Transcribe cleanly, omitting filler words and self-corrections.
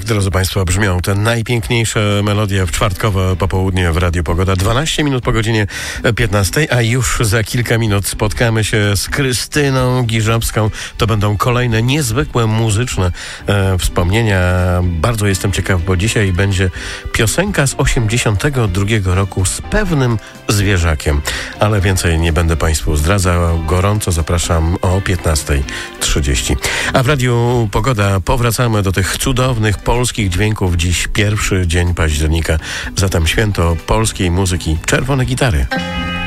drodzy Państwo, brzmią te najpiękniejsze melodie w czwartkowe popołudnie w Radiu Pogoda. 12 minut po godzinie 15, a już za kilka minut spotkamy się z Krystyną Giżowską. To będą kolejne niezwykłe muzyczne wspomnienia. Bardzo jestem ciekaw, bo dzisiaj będzie piosenka z 82 roku z pewnym zwierzakiem. Ale więcej nie będę Państwu zdradzał. Gorąco zapraszam o 15:30. A w Radiu Pogoda powracamy do tych cudownych polskich dźwięków. Dziś pierwszy dzień października, zatem święto polskiej muzyki. Czerwone gitary.